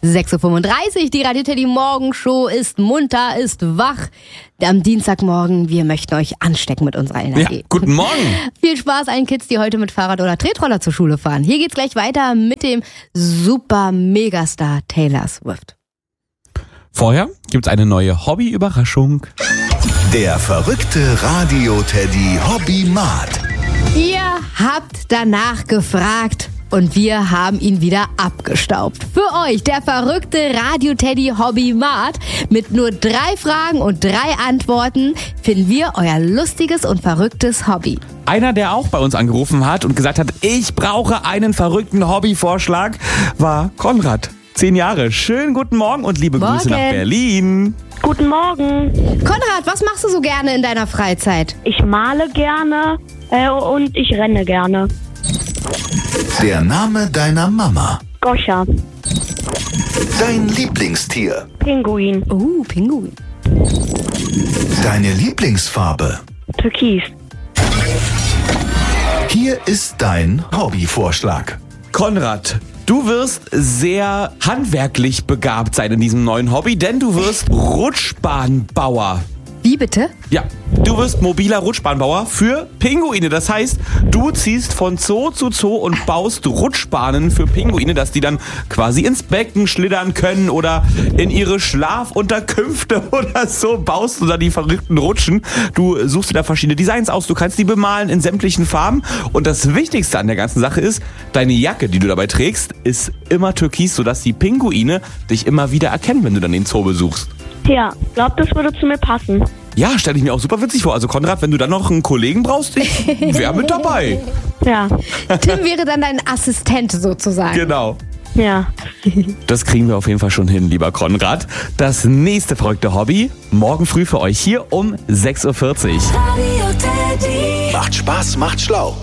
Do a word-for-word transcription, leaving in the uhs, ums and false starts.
sechs Uhr fünfunddreißig, die Radio Teddy Morgenshow ist munter, ist wach. Am Dienstagmorgen, wir möchten euch anstecken mit unserer Energie. Ja, guten Morgen. Viel Spaß allen Kids, die heute mit Fahrrad oder Tretroller zur Schule fahren. Hier geht's gleich weiter mit dem Super-Megastar Taylor Swift. Vorher gibt's eine neue Hobby-Überraschung. Der verrückte Radio-Teddy Hobby-Mat. Ihr habt danach gefragt und wir haben ihn wieder abgestaubt. Für euch der verrückte Radio-Teddy Hobby-Mat. Mit nur drei Fragen und drei Antworten finden wir euer lustiges und verrücktes Hobby. Einer, der auch bei uns angerufen hat und gesagt hat, ich brauche einen verrückten Hobbyvorschlag, war Konrad. Zehn Jahre. Schönen guten Morgen und liebe Morgen. Grüße nach Berlin. Guten Morgen. Konrad, was machst du so gerne in deiner Freizeit? Ich male gerne äh, und ich renne gerne. Der Name deiner Mama. Goscha. Dein Lieblingstier. Pinguin. Oh, Pinguin. Deine Lieblingsfarbe. Türkis. Hier ist dein Hobbyvorschlag. Konrad, du wirst sehr handwerklich begabt sein in diesem neuen Hobby, denn du wirst Rutschbahnbauer. Wie bitte? Ja, du wirst mobiler Rutschbahnbauer für Pinguine. Das heißt, du ziehst von Zoo zu Zoo und baust Rutschbahnen für Pinguine, dass die dann quasi ins Becken schlittern können oder in ihre Schlafunterkünfte oder so baust du da die verrückten Rutschen. Du suchst dir da verschiedene Designs aus, du kannst die bemalen in sämtlichen Farben. Und das Wichtigste an der ganzen Sache ist, deine Jacke, die du dabei trägst, ist immer türkis, sodass die Pinguine dich immer wieder erkennen, wenn du dann den Zoo besuchst. Ja, glaub, das würde zu mir passen. Ja, stelle ich mir auch super witzig vor. Also Konrad, wenn du dann noch einen Kollegen brauchst, ich wäre mit dabei. Ja, Tim wäre dann dein Assistent sozusagen. Genau. ja. Das kriegen wir auf jeden Fall schon hin, lieber Konrad. Das nächste verrückte Hobby, morgen früh für euch hier um sechs Uhr vierzig. Macht Spaß, macht schlau.